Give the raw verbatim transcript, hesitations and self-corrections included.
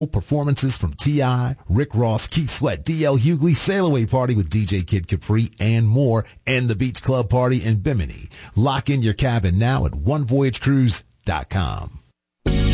Performances from T I, Rick Ross, Keith Sweat, D L Hughley, Sail Away Party with D J Kid Capri, and more, and the Beach Club Party in Bimini. Lock in your cabin now at one voyage cruise dot com.